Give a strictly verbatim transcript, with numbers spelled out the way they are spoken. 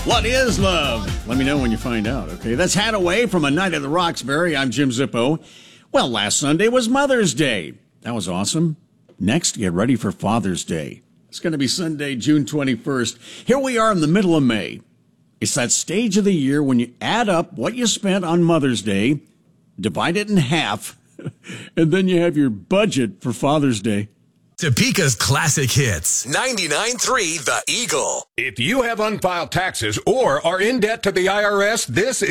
What is love? Let me know when you find out, okay? That's Hadaway from A Night at the Roxbury. I'm Jim Zippo. Well, last Sunday was Mother's Day. That was awesome. Next, get ready for Father's Day. It's going to be Sunday, June twenty-first. Here we are in the middle of May. It's that stage of the year when you add up what you spent on Mother's Day, divide it in half, and then you have your budget for Father's Day. Topeka's classic hits. ninety-nine point three The Eagle. If you have unfiled taxes or are in debt to the I R S, this is